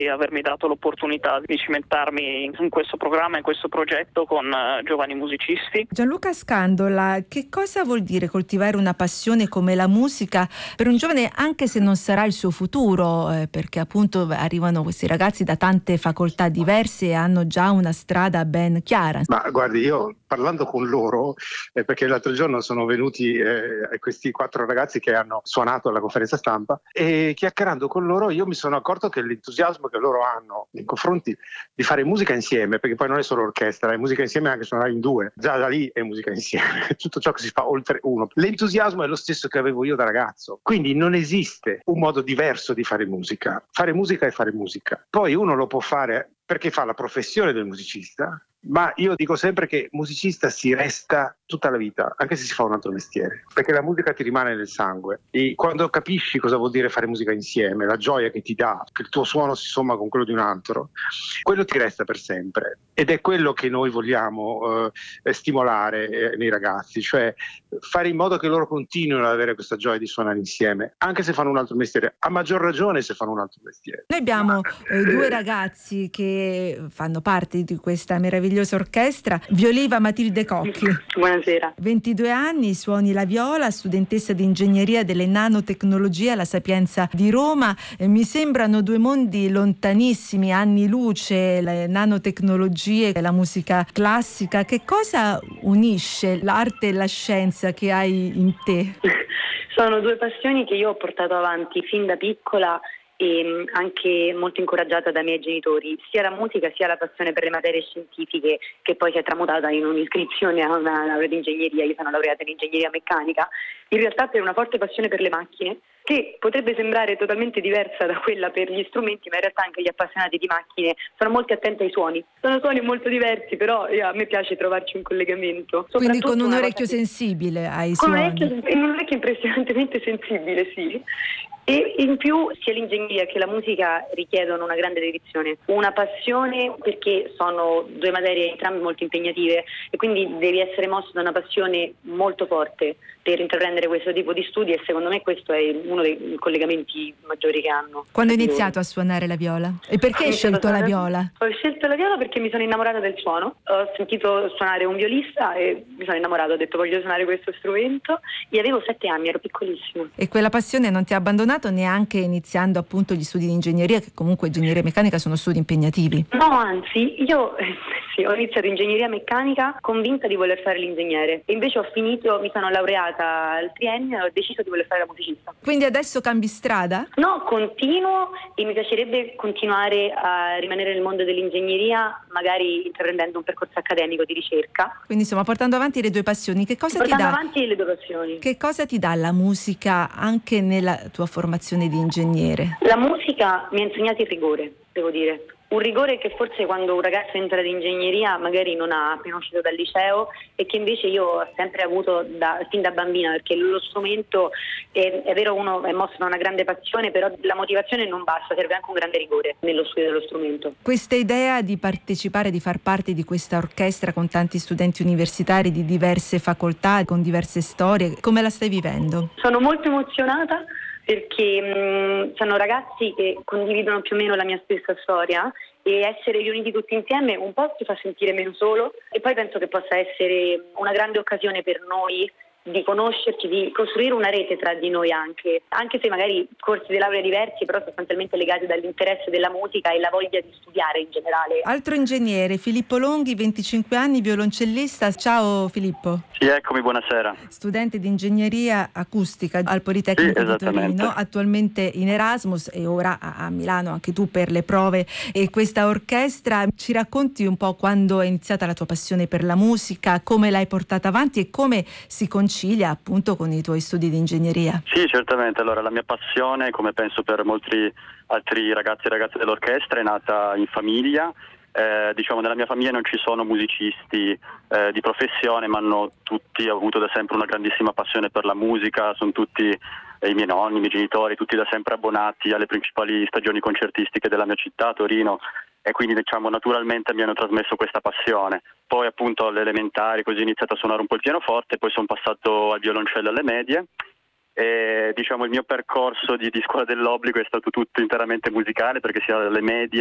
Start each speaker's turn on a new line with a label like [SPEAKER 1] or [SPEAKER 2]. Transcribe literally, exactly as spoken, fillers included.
[SPEAKER 1] e avermi dato l'opportunità di cimentarmi in questo programma, in questo progetto con uh, giovani musicisti.
[SPEAKER 2] Gianluca Scandola, che cosa vuol dire coltivare una passione come la musica per un giovane, anche se non sarà il suo futuro, eh, perché appunto arrivano questi ragazzi da tante facoltà diverse e hanno già una strada ben chiara?
[SPEAKER 3] Ma guardi, io parlando con loro, eh, perché l'altro giorno sono venuti eh, questi quattro ragazzi che hanno suonato alla conferenza stampa, e chiacchierando con loro io mi sono accorto che l'entusiasmo che loro hanno nei confronti di fare musica insieme, perché poi non è solo orchestra, è musica insieme anche suonare in due, già da lì è musica insieme, tutto ciò che si fa oltre uno. L'entusiasmo è lo stesso che avevo io da ragazzo, quindi non esiste un modo diverso di fare musica. Fare musica è fare musica. Poi uno lo può fare perché fa la professione del musicista, ma io dico sempre che musicista si resta tutta la vita, anche se si fa un altro mestiere, perché la musica ti rimane nel sangue, e quando capisci cosa vuol dire fare musica insieme, la gioia che ti dà, che il tuo suono si somma con quello di un altro, quello ti resta per sempre, ed è quello che noi vogliamo eh, stimolare eh, nei ragazzi, cioè fare in modo che loro continuino ad avere questa gioia di suonare insieme, anche se fanno un altro mestiere, a maggior ragione se fanno un altro mestiere.
[SPEAKER 2] Noi abbiamo eh, due ragazzi che fanno parte di questa meravigliosa orchestra, Violiva Matilde Cocchi.
[SPEAKER 4] Buonasera.
[SPEAKER 2] ventidue anni, suoni la viola, studentessa di ingegneria delle nanotecnologie alla Sapienza di Roma. Eh, mi sembrano due mondi lontanissimi, anni luce, le nanotecnologie e la musica classica. Che cosa unisce l'arte e la scienza che hai in te?
[SPEAKER 4] Sono due passioni che io ho portato avanti fin da piccola e anche molto incoraggiata dai miei genitori, sia la musica sia la passione per le materie scientifiche, che poi si è tramutata in un'iscrizione a una laurea di ingegneria. Io sono laureata in ingegneria meccanica, in realtà per una forte passione per le macchine, che potrebbe sembrare totalmente diversa da quella per gli strumenti, ma in realtà anche gli appassionati di macchine sono molto attenti ai suoni. Sono suoni molto diversi, però io, a me piace trovarci un collegamento.
[SPEAKER 2] Quindi con un orecchio che... sensibile ai
[SPEAKER 4] con
[SPEAKER 2] suoni.
[SPEAKER 4] Un orecchio, un orecchio impressionantemente sensibile, sì. E in più sia l'ingegneria che la musica richiedono una grande dedizione, una passione, perché sono due materie entrambe molto impegnative, e quindi devi essere mosso da una passione molto forte per intraprendere questo tipo di studi, e secondo me questo è uno dei collegamenti maggiori che hanno.
[SPEAKER 2] Quando hai iniziato a suonare la viola? E perché hai scelto la viola?
[SPEAKER 4] Ho scelto la viola perché mi sono innamorata del suono, ho sentito suonare un violista e mi sono innamorata, ho detto voglio suonare questo strumento, e avevo sette anni, ero piccolissima.
[SPEAKER 2] E quella passione non ti ha abbandonato neanche iniziando appunto gli studi di ingegneria, che comunque ingegneria meccanica sono studi impegnativi?
[SPEAKER 4] No, anzi, io eh, sì, ho iniziato ingegneria meccanica convinta di voler fare l'ingegnere, e invece ho finito, mi sono laureata al triennio e ho deciso di voler fare la musicista.
[SPEAKER 2] Quindi adesso cambi strada?
[SPEAKER 4] No, continuo, e mi piacerebbe continuare a rimanere nel mondo dell'ingegneria, magari intraprendendo un percorso accademico di ricerca.
[SPEAKER 2] Quindi insomma portando avanti le due passioni. Che cosa
[SPEAKER 4] portando
[SPEAKER 2] ti dà?
[SPEAKER 4] avanti le due passioni.
[SPEAKER 2] Che cosa ti dà la musica anche nella tua formazione di ingegnere?
[SPEAKER 4] La musica mi ha insegnato il rigore, devo dire. Un rigore che forse quando un ragazzo entra in ingegneria magari non ha appena uscito dal liceo, e che invece io ho sempre avuto da, fin da bambina, perché lo strumento è, è vero, uno è mosso da una grande passione, però la motivazione non basta, serve anche un grande rigore nello studio dello strumento.
[SPEAKER 2] Questa idea di partecipare, di far parte di questa orchestra con tanti studenti universitari di diverse facoltà, con diverse storie, come la stai vivendo?
[SPEAKER 4] Sono molto emozionata, perché mh, sono ragazzi che condividono più o meno la mia stessa storia, e essere riuniti tutti insieme un po' ti fa sentire meno solo, e poi penso che possa essere una grande occasione per noi di conoscerci, di costruire una rete tra di noi, anche anche se magari corsi di laurea diversi, però sostanzialmente legati dall'interesse della musica e la voglia di studiare in generale.
[SPEAKER 2] Altro ingegnere, Filippo Longhi, venticinque anni, violoncellista. Ciao Filippo.
[SPEAKER 5] Sì, eccomi, buonasera.
[SPEAKER 2] Studente di ingegneria acustica al Politecnico
[SPEAKER 5] sì,
[SPEAKER 2] di Torino, attualmente in Erasmus e ora a Milano anche tu per le prove e questa orchestra. Ci racconti un po' quando è iniziata la tua passione per la musica, come l'hai portata avanti e come si concilia appunto con i tuoi studi di ingegneria?
[SPEAKER 5] Sì, certamente. Allora, la mia passione, come penso per molti altri ragazzi e ragazze dell'orchestra, è nata in famiglia. Eh, diciamo, nella mia famiglia non ci sono musicisti eh, di professione, ma hanno tutti avuto da sempre una grandissima passione per la musica. Sono tutti eh, i miei nonni, i miei genitori, tutti da sempre abbonati alle principali stagioni concertistiche della mia città, Torino, e quindi diciamo naturalmente mi hanno trasmesso questa passione. Poi appunto alle elementari così ho iniziato a suonare un po' il pianoforte, poi sono passato al violoncello alle medie, E, diciamo, il mio percorso di, di scuola dell'obbligo è stato tutto interamente musicale, perché sia alle medie